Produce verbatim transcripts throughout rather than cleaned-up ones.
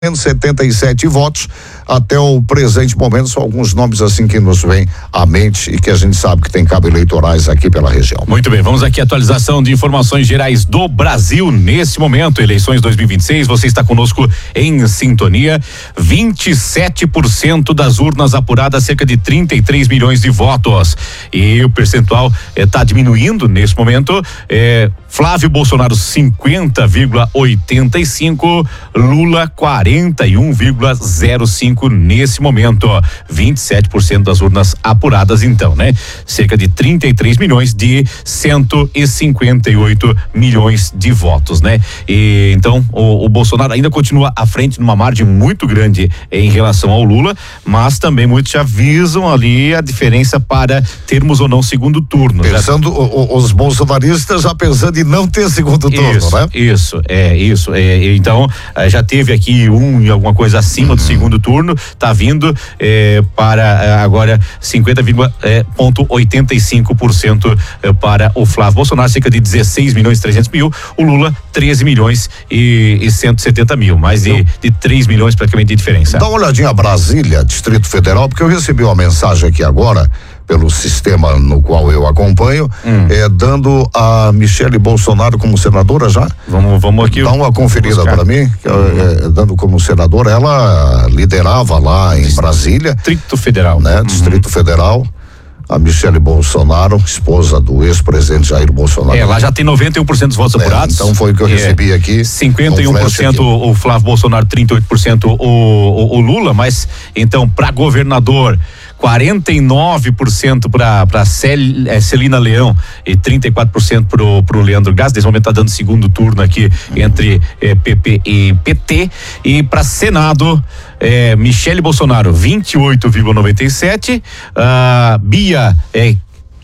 setenta e sete votos até o presente momento. São alguns nomes assim que nos vêm à mente e que a gente sabe que tem cabo eleitorais aqui pela região. Muito bem, vamos aqui à atualização de informações gerais do Brasil nesse momento, eleições dois mil e vinte e seis. Você está conosco em sintonia. vinte e sete por cento das urnas apuradas, cerca de trinta e três milhões de votos, e o percentual está eh, diminuindo nesse momento. eh, Flávio Bolsonaro cinquenta vírgula oitenta e cinco, Lula quarenta e um vírgula zero cinco nesse momento. vinte e sete por cento das urnas apuradas, então, né? Cerca de trinta e três milhões de cento e cinquenta e oito milhões de votos, né? E então o, o Bolsonaro ainda continua à frente numa margem muito grande em relação ao Lula, mas também muitos já visam ali a diferença para termos ou não segundo turno. Pensando já... o, os bolsonaristas já pensando em não ter segundo turno, isso, né? Isso, é isso. É, então, já teve aqui um e alguma coisa acima uhum. do segundo turno, tá vindo é, para agora cinquenta vírgula oitenta e cinco por cento para o Flávio Bolsonaro, cerca de dezesseis milhões e trezentos mil, o Lula treze milhões e cento e setenta mil, mais de, de três milhões praticamente de diferença. Dá uma olhadinha a Brasília, Distrito Federal, porque eu recebi uma mensagem aqui agora pelo sistema no qual eu acompanho, hum. é, dando a Michele Bolsonaro como senadora já. Vamos, vamos aqui. Dá uma conferida para mim, que, hum. é, dando como senadora, ela liderava lá em Brasília. Distrito Federal. Né? Uhum. Distrito Federal. A Michele Bolsonaro, esposa do ex-presidente Jair Bolsonaro. É, lá já tem noventa e um por cento dos votos é, apurados. Então foi o que eu recebi é, aqui. cinquenta e um por cento um o Flávio Bolsonaro, trinta e oito por cento o, o, o Lula, mas então para governador quarenta e nove por cento para para Cel, é, Celina Leão e trinta e quatro por cento pro pro Leandro Gás. Nesse momento tá dando segundo turno aqui entre é, P P e P T. E para Senado, é, Michele Bolsonaro vinte e oito vírgula noventa e sete, uh, Bia é,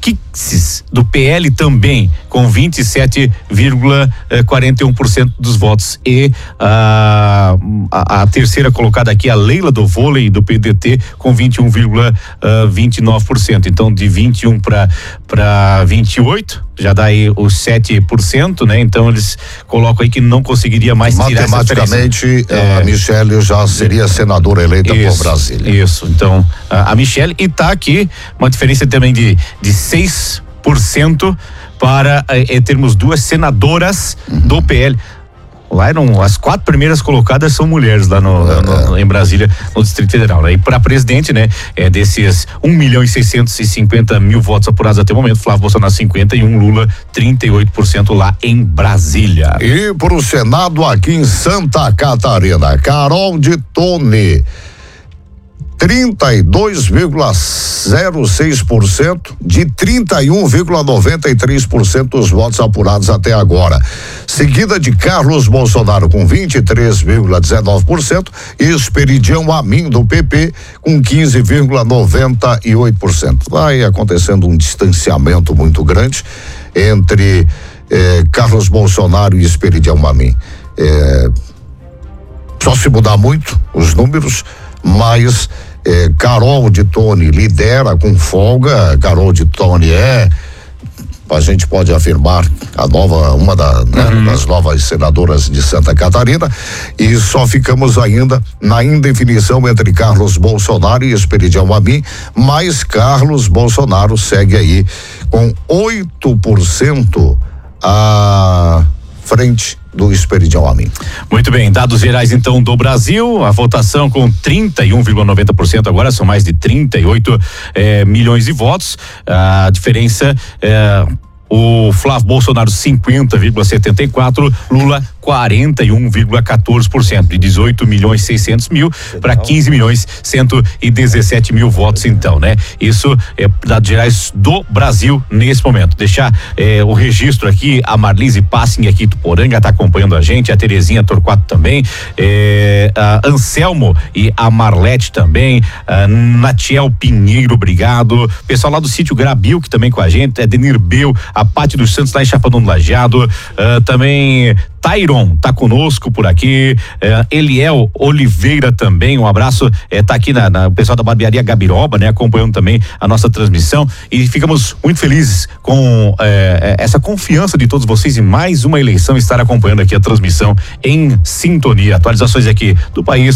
Kixis, do P L, também com vinte e sete vírgula quarenta e um por cento dos votos, e a, a, a terceira colocada aqui, a Leila do Vôlei, do P D T, com vinte e um vírgula vinte e nove por cento. Então de vinte e um para para vinte e oito, já dá aí os sete por cento, né? Então eles colocam aí que não conseguiria mais tirar essa diferença. Matematicamente, a Michele já seria senadora eleita isso, por Brasília. Isso, então a, a Michele, e tá aqui uma diferença também de de seis por cento para eh, termos duas senadoras uhum. do P L. Lá eram as quatro primeiras colocadas são mulheres lá no, é. no em Brasília, no Distrito Federal, né? E para presidente, né? É desses um milhão e seiscentos e cinquenta mil votos apurados até o momento, Flávio Bolsonaro cinquenta e um, Lula trinta e oito por cento lá em Brasília. E para o Senado aqui em Santa Catarina, Carol de Tone, trinta e dois vírgula zero seis por cento de trinta e um vírgula noventa e três por cento dos votos apurados até agora. Seguida de Carlos Bolsonaro com vinte e três vírgula dezenove por cento e Esperidião Amin do P P com quinze vírgula noventa e oito por cento. Vai acontecendo um distanciamento muito grande entre eh, Carlos Bolsonaro e Esperidião Amin. Eh, só se mudar muito os números, mas Eh, Carol de Tone lidera com folga. Carol de Tone é, a gente pode afirmar, a nova, uma da, né, uhum. das novas senadoras de Santa Catarina, e só ficamos ainda na indefinição entre Carlos Bolsonaro e Esperidião Amin, mas Carlos Bolsonaro segue aí com oito por cento à frente do Esperidião Amin. Muito bem, dados gerais então do Brasil, a votação com trinta e um vírgula noventa por cento agora, são mais de trinta e oito eh, milhões de votos. A diferença é o Flávio Bolsonaro cinquenta vírgula setenta e quatro, Lula quarenta e um vírgula quatorze por cento, de dezoito milhões e seiscentos mil para quinze milhões cento e dezessete mil votos, então, né? Isso é dados gerais do Brasil nesse momento. Deixar eh, o registro aqui, a Marlise Passing aqui do Poranga tá acompanhando a gente, a Terezinha Torquato também, eh, a Anselmo e a Marlete também, a Natiel Pinheiro, obrigado. Pessoal lá do sítio Grabil que também com a gente, é Denir Bel, a Pati dos Santos lá em Chapadão do Lajeado, uh, também Tyron tá conosco por aqui, é, Eliel Oliveira também, um abraço, é, tá aqui na, na o pessoal da barbearia Gabiroba, né, acompanhando também a nossa transmissão, e ficamos muito felizes com é, essa confiança de todos vocês em mais uma eleição, estar acompanhando aqui a transmissão em sintonia, atualizações aqui do país,